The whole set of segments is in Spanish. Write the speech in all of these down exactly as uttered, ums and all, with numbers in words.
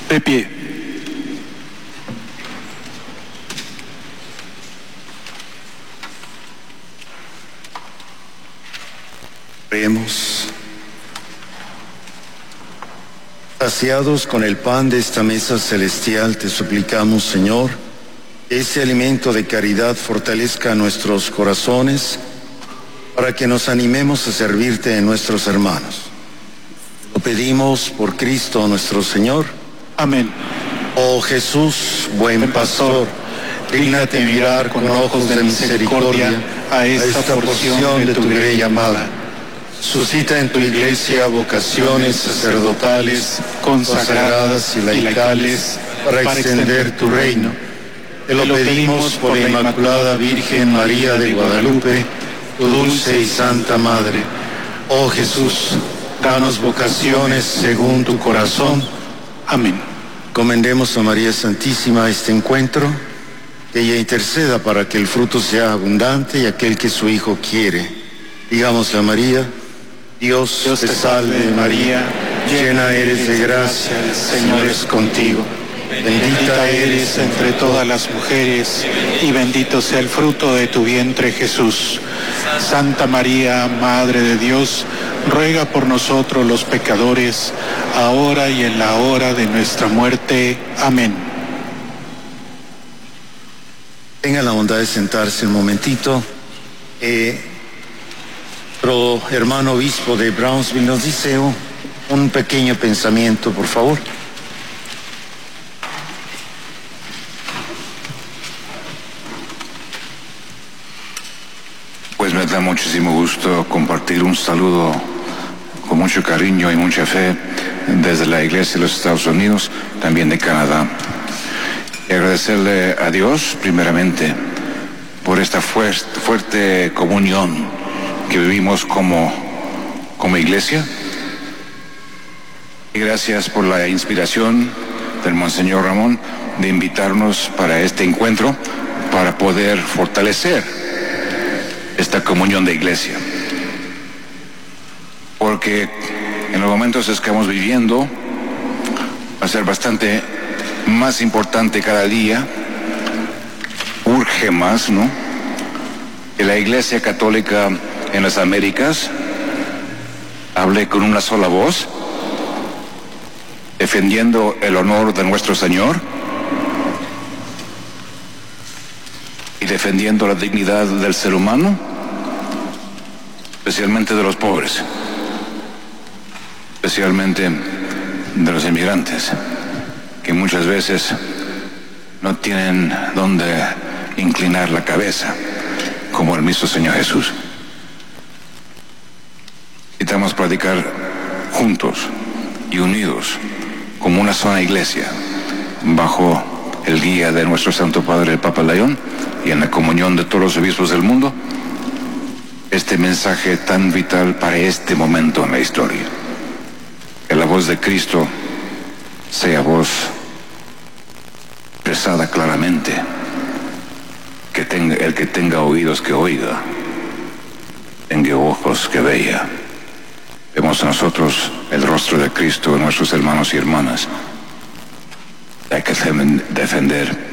De pie. Oremos. Saciados con el pan de esta mesa celestial, te suplicamos, Señor, que ese alimento de caridad fortalezca nuestros corazones para que nos animemos a servirte en nuestros hermanos. Lo pedimos por Cristo nuestro Señor. Amén. Oh Jesús, buen pastor, dígnate mirar con ojos de misericordia a esta porción de tu grey amada. Suscita en tu iglesia vocaciones sacerdotales, consagradas y laicales para extender tu reino. Te lo pedimos por la Inmaculada Virgen María de Guadalupe, tu dulce y santa Madre. Oh Jesús, danos vocaciones según tu corazón. Amén. Comendemos a María Santísima este encuentro, que ella interceda para que el fruto sea abundante y aquel que su Hijo quiere. Digamos a María: Dios, Dios te salve María, llena eres de gracia, el Señor es contigo. Bendita eres entre todas las mujeres, y bendito sea el fruto de tu vientre, Jesús. Santa María, Madre de Dios, ruega por nosotros los pecadores, ahora y en la hora de nuestra muerte. Amén. Tengan la bondad de sentarse un momentito. Eh, Nuestro hermano obispo de Brownsville nos dice un, un pequeño pensamiento, por favor. Pues me da muchísimo gusto compartir un saludo con mucho cariño y mucha fe desde la Iglesia de los Estados Unidos, también de Canadá. Y agradecerle a Dios, primeramente, por esta fuerte, fuerte comunión que vivimos como, como iglesia. Y gracias por la inspiración del Monseñor Ramón de invitarnos para este encuentro, para poder fortalecer esta comunión de iglesia. Porque en los momentos que estamos viviendo va a ser bastante más importante cada día, urge más, ¿no?, que la Iglesia Católica en las Américas hable con una sola voz, defendiendo el honor de nuestro Señor y defendiendo la dignidad del ser humano, especialmente de los pobres, especialmente de los inmigrantes, que muchas veces no tienen dónde inclinar la cabeza, como el mismo Señor Jesús. Necesitamos predicar juntos y unidos como una sola iglesia, bajo el guía de nuestro Santo Padre el Papa León y en la comunión de todos los obispos del mundo, este mensaje tan vital para este momento en la historia. Que la voz de Cristo sea voz expresada claramente, que tenga, el que tenga oídos que oiga, tenga ojos que vea. Vemos a nosotros el rostro de Cristo en nuestros hermanos y hermanas. Hay que defender al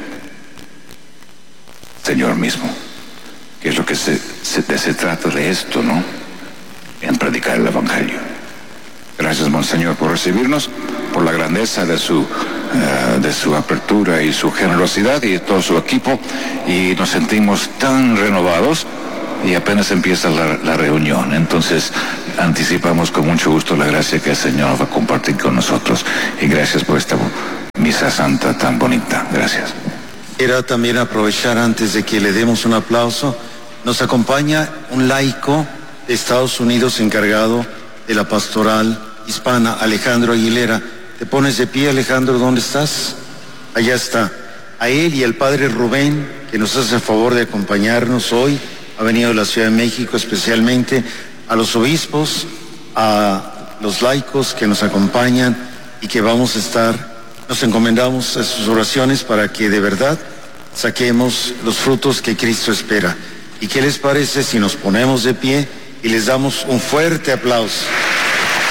Señor mismo, que es lo que se, se, se trata de esto, ¿no?, en predicar el Evangelio. Gracias, Monseñor, por recibirnos, por la grandeza de su, uh, de su apertura y su generosidad y de todo su equipo, y nos sentimos tan renovados. Y apenas empieza la, la reunión, entonces anticipamos con mucho gusto la gracia que el Señor va a compartir con nosotros. Y gracias por esta misa santa tan bonita. Gracias. Quiero también aprovechar, antes de que le demos un aplauso, nos acompaña un laico de Estados Unidos encargado de la pastoral hispana, Alejandro Aguilera. ¿Te pones de pie, Alejandro? ¿Dónde estás? Allá está. A él y al padre Rubén, que nos hace el favor de acompañarnos hoy. Ha venido de la Ciudad de México, especialmente a los obispos, a los laicos que nos acompañan y que vamos a estar, nos encomendamos a sus oraciones para que de verdad saquemos los frutos que Cristo espera. ¿Y qué les parece si nos ponemos de pie y les damos un fuerte aplauso?